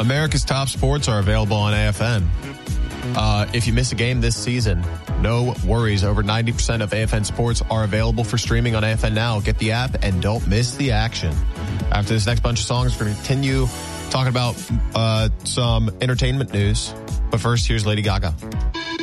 America's top sports are available on AFN. If you miss a game this season, no worries. Over 90% of AFN sports are available for streaming on AFN now. Get the app and don't miss the action. After this next bunch of songs, we're going to continue talking about some entertainment news. But first, here's Lady Gaga.